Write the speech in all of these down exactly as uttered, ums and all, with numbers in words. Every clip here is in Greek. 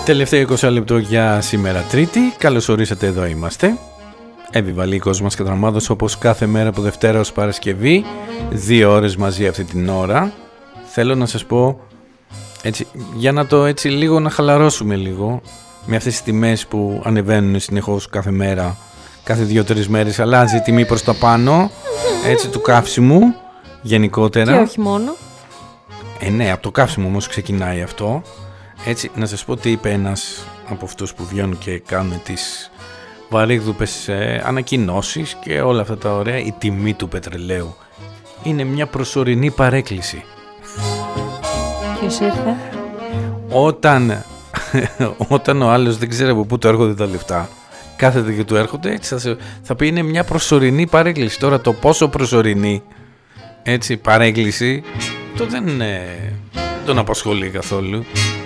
Τελευταίο είκοσι λεπτό για σήμερα Τρίτη. Καλώς ορίσατε, εδώ είμαστε. Επιβαλίκος μας Κατραμάδος, όπως κάθε μέρα από Δευτέρα ως Παρασκευή. Δύο ώρες μαζί αυτή την ώρα. Θέλω να σας πω, έτσι, για να το έτσι λίγο να χαλαρώσουμε λίγο, με αυτές τις τιμές που ανεβαίνουν συνεχώς κάθε μέρα, κάθε δύο-τρεις μέρες αλλάζει η τιμή προς τα πάνω, έτσι, του καύσιμου γενικότερα. Και όχι μόνο. Ε, ναι, από το καύσιμο όμως ξεκινάει αυτό. Έτσι, να σας πω τι είπε ένας από αυτούς που βγαίνουν και κάνουν τις βαρύγδουπες ε, ανακοινώσεις και όλα αυτά τα ωραία. Η τιμή του πετρελαίου είναι μια προσωρινή παρέκκληση. Ποιος ήρθε? Όταν, όταν ο άλλος δεν ξέρει από πού του έρχονται τα λεφτά, κάθεται και του έρχονται, έτσι θα, θα πει είναι μια προσωρινή παρέκκληση. Τώρα το πόσο προσωρινή, έτσι, παρέκκληση, το δεν ε, τον απασχολεί καθόλου.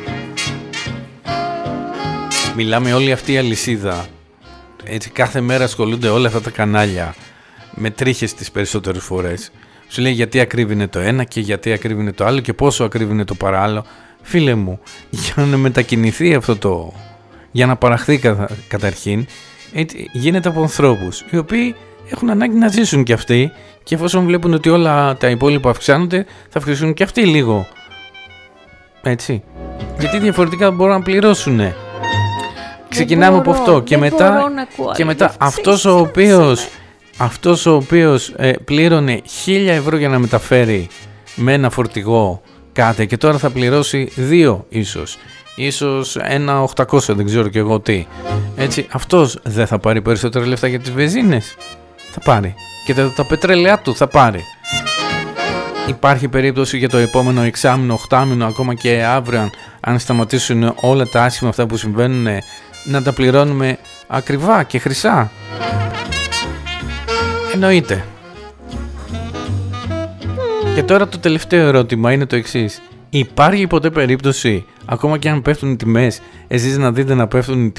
Μιλάμε όλη αυτή η αλυσίδα, έτσι, κάθε μέρα ασχολούνται όλα αυτά τα κανάλια με τρίχες τις περισσότερες φορές. Σου λέει γιατί ακρίβεινε το ένα και γιατί ακρίβεινε το άλλο και πόσο ακρίβεινε το παράλληλο. Φίλε μου, για να μετακινηθεί αυτό το, για να παραχθεί κατα, καταρχήν, έτσι, γίνεται από ανθρώπους οι οποίοι έχουν ανάγκη να ζήσουν κι αυτοί, και εφόσον βλέπουν ότι όλα τα υπόλοιπα αυξάνονται, θα αυξήσουν κι αυτοί λίγο. Έτσι. Γιατί διαφορετικά μπορούν να πληρώσουν. Ξεκινάμε μπορώ, από αυτό και μετά, και μετά αυτός ο οποίος, αυτός ο οποίος ε, πλήρωνε χίλια ευρώ για να μεταφέρει με ένα φορτηγό κάτι και τώρα θα πληρώσει δύο ίσως, ίσως ένα οκτακόσια, δεν ξέρω και εγώ τι. Έτσι, αυτός δεν θα πάρει περισσότερα λεφτά για τις βενζίνες? Θα πάρει. Και τα, τα πετρέλαιά του θα πάρει. Υπάρχει περίπτωση για το επόμενο εξάμηνο, οχτάμηνο, ακόμα και αύριο, αν σταματήσουν όλα τα άσχημα αυτά που συμβαίνουν, να τα πληρώνουμε ακριβά και χρυσά? Εννοείται. Και τώρα το τελευταίο ερώτημα είναι το εξής. Υπάρχει ποτέ περίπτωση, ακόμα και αν πέφτουν οι τιμές, εσείς να δείτε να πέφτουν οι